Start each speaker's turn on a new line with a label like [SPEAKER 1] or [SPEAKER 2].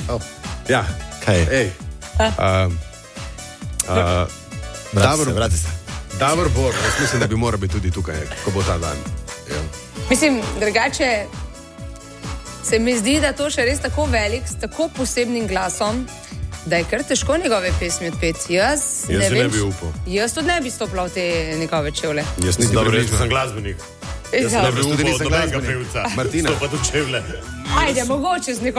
[SPEAKER 1] Ja.
[SPEAKER 2] Kaj?
[SPEAKER 1] Ej.
[SPEAKER 2] Vrati se.
[SPEAKER 1] Davor Bor, jaz mislim, da bi moral biti tudi tukaj, ko bo ta dan. Ja.
[SPEAKER 3] Mislim, drugače se mi zdi, da to še res tako velik, s tako posebnim glasom, da je kar težko njegove pesmi odpeti. Jaz
[SPEAKER 1] ne bi upal.
[SPEAKER 3] Jaz tudi ne bi stopila v te njegove čevlje.
[SPEAKER 1] Jaz niti
[SPEAKER 4] Dobro,
[SPEAKER 1] približno.
[SPEAKER 4] jaz sem glasbenik.
[SPEAKER 3] Ja.
[SPEAKER 4] Ne bi
[SPEAKER 1] Tudi
[SPEAKER 4] upal
[SPEAKER 1] nisem
[SPEAKER 4] do mega
[SPEAKER 1] glasbenik.
[SPEAKER 4] pevca.
[SPEAKER 1] Martina.
[SPEAKER 4] Stopati v čevlje.
[SPEAKER 3] Ajde, mogoče z nekom.